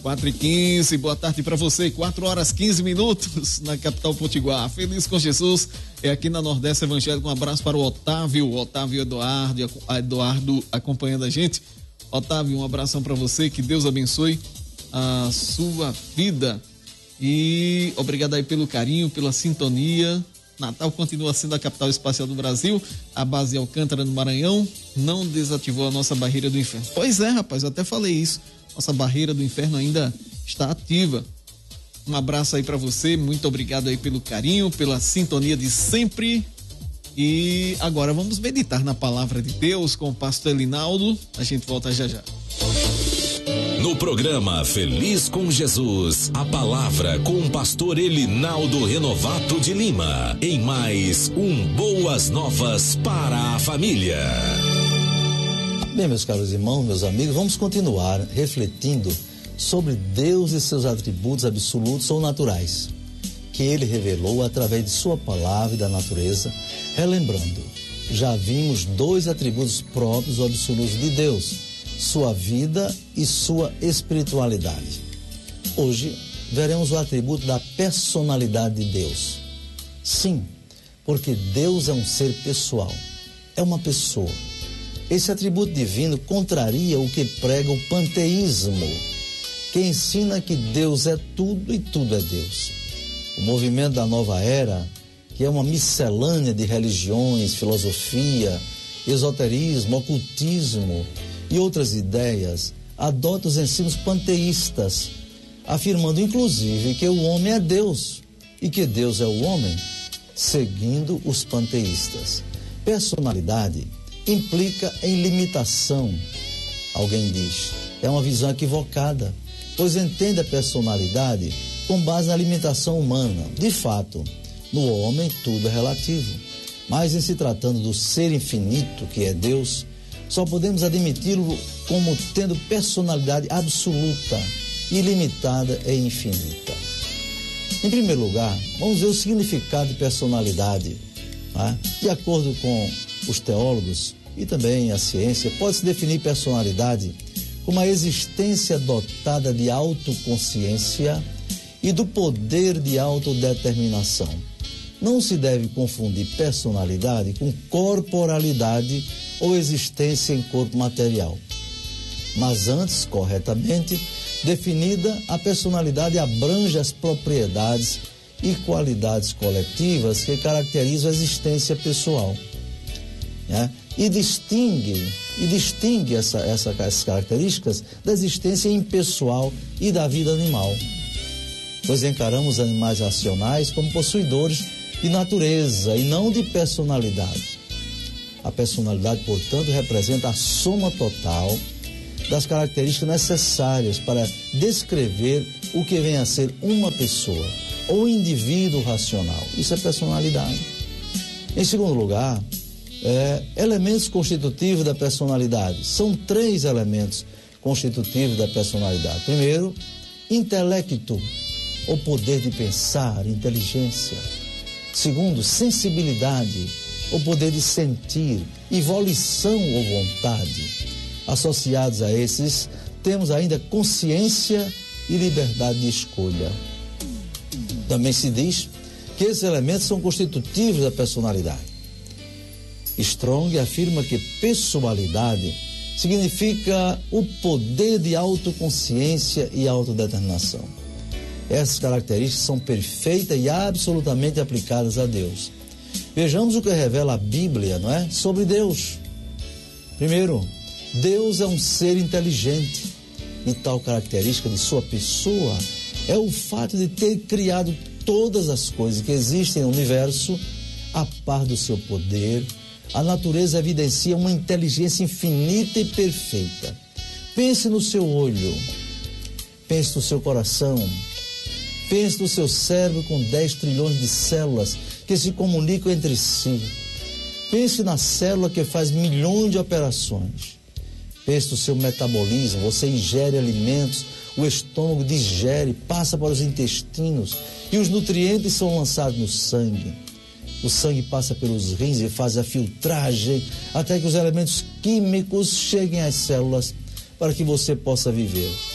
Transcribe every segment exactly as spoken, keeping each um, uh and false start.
quatro e quinze, boa tarde para você, quatro horas quinze minutos na capital potiguar. Feliz com Jesus, é aqui na Nordeste Evangélico. Um abraço para o Otávio, Otávio Eduardo, Eduardo acompanhando a gente. Otávio, um abração para você, que Deus abençoe a sua vida e obrigado aí pelo carinho, pela sintonia. Natal continua sendo a capital espacial do Brasil, a base de Alcântara, no Maranhão, não desativou a nossa barreira do inferno. Pois é, rapaz, eu até falei isso. Nossa barreira do inferno ainda está ativa. Um abraço aí para você, muito obrigado aí pelo carinho, pela sintonia de sempre. E agora vamos meditar na palavra de Deus com o pastor Elinaldo. A gente volta já já. No programa Feliz com Jesus, a palavra com o pastor Elinaldo Renovato de Lima. Em mais um Boas Novas para a Família. Bem, meus caros irmãos, meus amigos, vamos continuar refletindo sobre Deus e seus atributos absolutos ou naturais, que Ele revelou através de sua palavra e da natureza. Relembrando, já vimos dois atributos próprios ou absolutos de Deus: sua vida e sua espiritualidade. Hoje, veremos o atributo da personalidade de Deus. Sim, porque Deus é um ser pessoal, é uma pessoa. Esse atributo divino contraria o que prega o panteísmo, que ensina que Deus é tudo e tudo é Deus. O movimento da nova era, que é uma miscelânea de religiões, filosofia, esoterismo, ocultismo e outras ideias, adota os ensinos panteístas, afirmando inclusive que o homem é Deus e que Deus é o homem, seguindo os panteístas. Personalidade implica em limitação. Alguém diz, é uma visão equivocada, pois entende a personalidade com base na limitação humana. De fato, no homem tudo é relativo, mas em se tratando do ser infinito que é Deus, só podemos admiti-lo como tendo personalidade absoluta, ilimitada e infinita. Em primeiro lugar, vamos ver o significado de personalidade. Né? De acordo com os teólogos e também a ciência, pode-se definir personalidade como a existência dotada de autoconsciência e do poder de autodeterminação. Não se deve confundir personalidade com corporalidade ou existência em corpo material. Mas antes, corretamente definida, a personalidade abrange as propriedades e qualidades coletivas que caracterizam a existência pessoal. Né? E distingue, e distingue essa, essa, essas características da existência impessoal e da vida animal. Pois encaramos animais racionais como possuidores de natureza e não de personalidade. A personalidade, portanto, representa a soma total das características necessárias para descrever o que vem a ser uma pessoa ou indivíduo racional. Isso é personalidade. Em segundo lugar, é, elementos constitutivos da personalidade. São três elementos constitutivos da personalidade. Primeiro, intelecto, o poder de pensar, inteligência. Segundo, sensibilidade, o poder de sentir, e volição ou vontade. Associados a esses, temos ainda consciência e liberdade de escolha. Também se diz que esses elementos são constitutivos da personalidade. Strong afirma que pessoalidade significa o poder de autoconsciência e autodeterminação. Essas características são perfeitas e absolutamente aplicadas a Deus. Vejamos o que revela a Bíblia, não é? Sobre Deus. Primeiro, Deus é um ser inteligente, e tal característica de sua pessoa é o fato de ter criado todas as coisas que existem no universo a par do seu poder. A natureza evidencia uma inteligência infinita e perfeita. Pense no seu olho, pense no seu coração, pense no seu cérebro com dez trilhões de células que se comunicam entre si. Pense na célula que faz milhões de operações. Pense no seu metabolismo, você ingere alimentos, o estômago digere, passa para os intestinos e os nutrientes são lançados no sangue. O sangue passa pelos rins e faz a filtragem até que os elementos químicos cheguem às células para que você possa viver.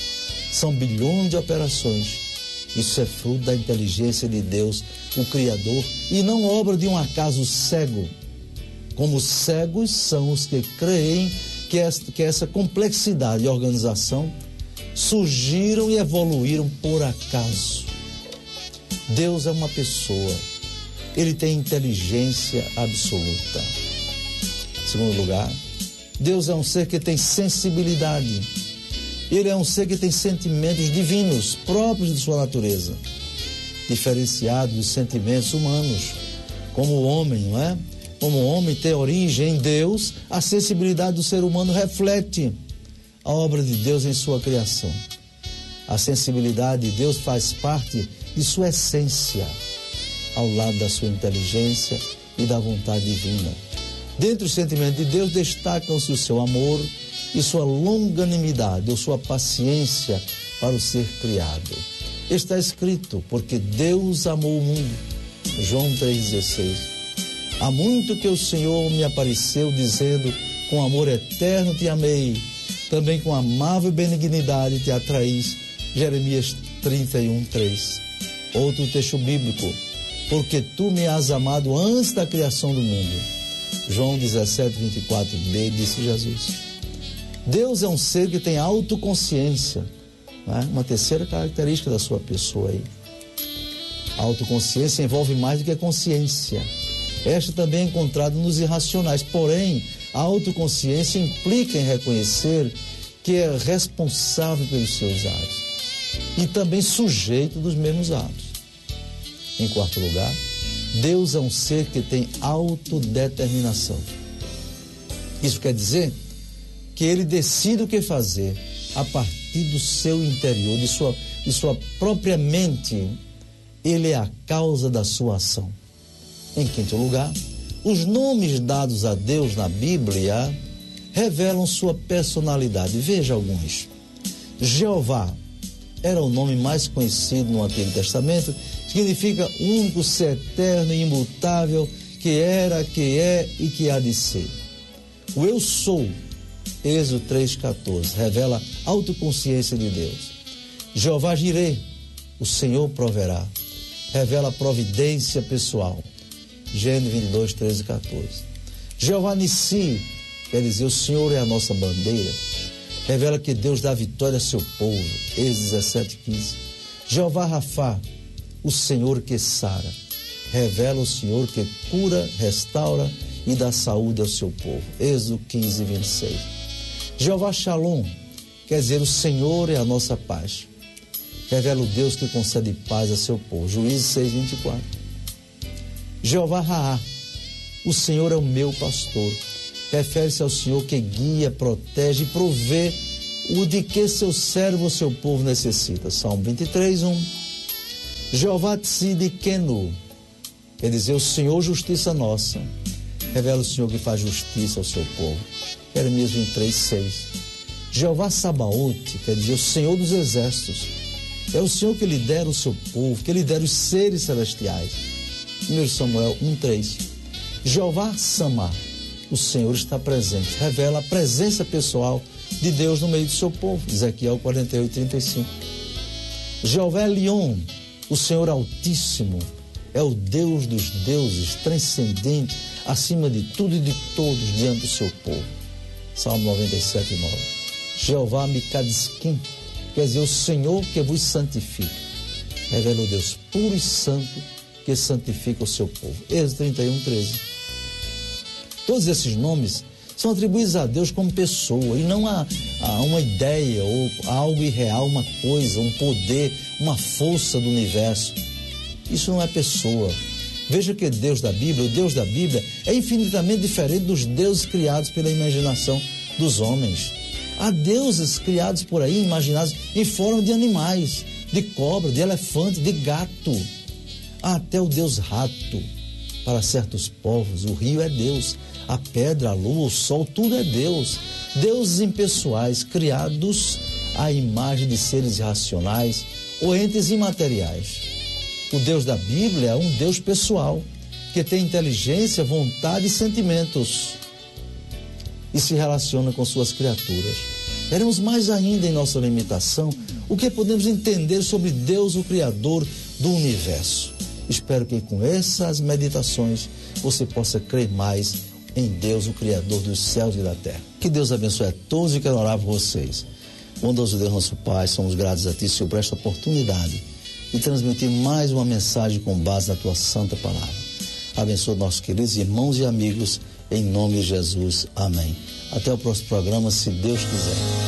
São bilhões de operações. Isso é fruto da inteligência de Deus, o Criador, e não obra de um acaso cego. Como cegos são os que creem que essa, que essa complexidade e organização surgiram e evoluíram por acaso. Deus é uma pessoa. Ele tem inteligência absoluta. Em segundo lugar, Deus é um ser que tem sensibilidade. Ele é um ser que tem sentimentos divinos, próprios de sua natureza, diferenciados dos sentimentos humanos. Como o homem, não é? Como o homem tem origem em Deus, a sensibilidade do ser humano reflete a obra de Deus em sua criação. A sensibilidade de Deus faz parte de sua essência, ao lado da sua inteligência e da vontade divina. Dentre os sentimentos de Deus destacam-se o seu amor e sua longanimidade, ou sua paciência para o ser criado. Está escrito, porque Deus amou o mundo. João três dezesseis. Há muito que o Senhor me apareceu, dizendo, com amor eterno te amei, também com amável benignidade te atraís. Jeremias trinta e um, três. Outro texto bíblico, porque tu me has amado antes da criação do mundo. João dezessete, vinte e quatro b, disse Jesus. Deus é um ser que tem autoconsciência, né? Uma terceira característica da sua pessoa aí. A autoconsciência envolve mais do que a consciência. Esta também é encontrada nos irracionais, porém, a autoconsciência implica em reconhecer que é responsável pelos seus atos e também sujeito dos mesmos atos. Em quarto lugar, Deus é um ser que tem autodeterminação. Isso quer dizer que ele decide o que fazer a partir do seu interior, de sua, de sua própria mente. Ele é a causa da sua ação. Em quinto lugar, os nomes dados a Deus na Bíblia revelam sua personalidade. Veja alguns. Jeová era o nome mais conhecido no Antigo Testamento, significa único, ser eterno e imutável, que era, que é e que há de ser. O eu sou, Êxodo três, catorze, revela a autoconsciência de Deus. Jeová Jirê, o Senhor proverá, revela a providência pessoal. Gênesis vinte e dois, treze e catorze. Jeová Nissi, quer dizer, o Senhor é a nossa bandeira, revela que Deus dá vitória a seu povo. Êxodo dezessete, quinze. Jeová Rafá, o Senhor que sara, revela o Senhor que cura, restaura e dá saúde ao seu povo. Êxodo quinze, vinte e seis. Jeová Shalom, quer dizer, o Senhor é a nossa paz, revela o Deus que concede paz a seu povo. Juízes seis, vinte e quatro. Jeová Raá, o Senhor é o meu pastor, refere-se ao Senhor que guia, protege e provê o de que seu servo, o seu povo necessita. Salmo vinte e três, um. Jeová Tsidikenu, quer dizer, o Senhor justiça nossa, revela o Senhor que faz justiça ao seu povo. Jeremias vinte e três, seis. Jeová Sabaote, quer dizer, o Senhor dos exércitos, é o Senhor que lidera o seu povo, que lidera os seres celestiais. primeiro Samuel um, três. Jeová Samá, o Senhor está presente, revela a presença pessoal de Deus no meio do seu povo. Ezequiel quarenta e oito, trinta e cinco. Jeová Elion, o Senhor Altíssimo, é o Deus dos deuses, transcendente, acima de tudo e de todos, diante do seu povo. Salmo noventa e sete, nove. Jeová Mikadiskim, quer dizer, o Senhor que vos santifica, revela o Deus puro e santo que santifica o seu povo. Êxodo trinta e um, treze. Todos esses nomes são atribuídos a Deus como pessoa e não a, a uma ideia ou a algo irreal, uma coisa, um poder, uma força do universo. Isso não é pessoa. Veja que Deus da Bíblia, o Deus da Bíblia, é infinitamente diferente dos deuses criados pela imaginação dos homens. Há deuses criados por aí, imaginados em forma de animais, de cobra, de elefante, de gato. Há até o Deus rato. Para certos povos, o rio é Deus, a pedra, a lua, o sol, tudo é Deus. Deuses impessoais, criados à imagem de seres irracionais ou entes imateriais. O Deus da Bíblia é um Deus pessoal, que tem inteligência, vontade e sentimentos e se relaciona com suas criaturas. Veremos mais ainda em nossa limitação o que podemos entender sobre Deus, o Criador do universo. Espero que com essas meditações você possa crer mais em Deus, o Criador dos céus e da terra. Que Deus abençoe a todos e quero orar por vocês. Bondoso Deus, nosso Pai, somos gratos a Ti, Senhor, por esta oportunidade de transmitir mais uma mensagem com base na Tua santa palavra. Abençoa nossos queridos irmãos e amigos, em nome de Jesus. Amém. Até o próximo programa, se Deus quiser.